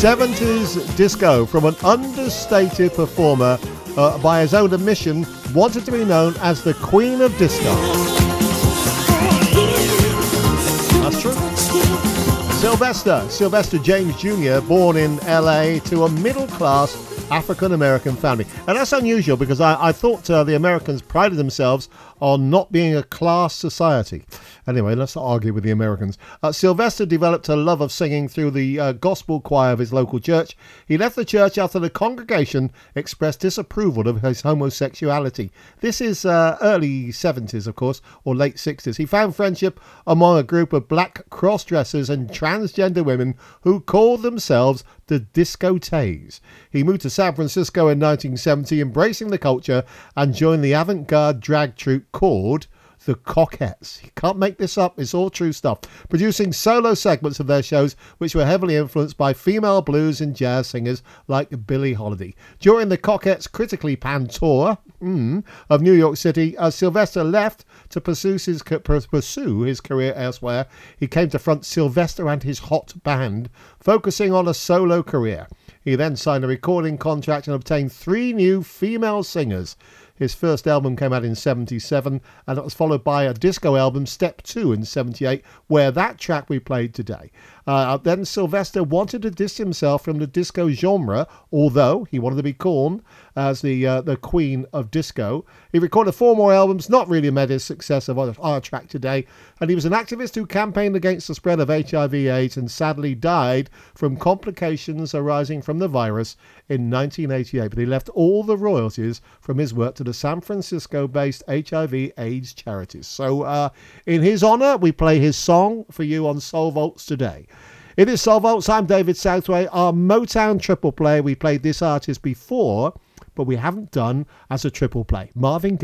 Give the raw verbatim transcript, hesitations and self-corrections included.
seventies disco from an understated performer uh, by his own admission, wanted to be known as the Queen of Disco. That's true. Sylvester, Sylvester James Junior, born in L A to a middle-class African-American family. And that's unusual because I, I thought uh, the Americans prided themselves on not being a class society. Anyway, let's not argue with the Americans. Uh, Sylvester developed a love of singing through the uh, gospel choir of his local church. He left the church after the congregation expressed disapproval of his homosexuality. This is uh, early seventies, of course, or late sixties. He found friendship among a group of black cross-dressers and transgender women who called themselves the Discotheques. He moved to San Francisco in nineteen seventy, embracing the culture, and joined the avant-garde drag troupe called the Cockettes. You can't make this up, it's all true stuff. Producing solo segments of their shows, which were heavily influenced by female blues and jazz singers like Billie Holiday. During the Cockettes' critically panned tour mm, of New York City, as Sylvester left to pursue his, pursue his career elsewhere, he came to front Sylvester and his Hot Band, focusing on a solo career. He then signed a recording contract and obtained three new female singers. His first album came out in seventy-seven, and it was followed by a disco album, Step two, in seventy-eight, where that track we played today. Uh, then Sylvester wanted to distance himself from the disco genre, although he wanted to be called as the uh, the Queen of Disco. He recorded four more albums, not really made his success of our, our track today, and he was an activist who campaigned against the spread of H I V AIDS and sadly died from complications arising from the virus in nineteen eighty-eight. But he left all the royalties from his work to the San Francisco-based H I V AIDS charities. So uh, in his honour, we play his song for you on Soul Vaults today. It is Soul Vaults. I'm David Southway. Our Motown triple play. We played this artist before, but we haven't done as a triple play. Marvin Gaye.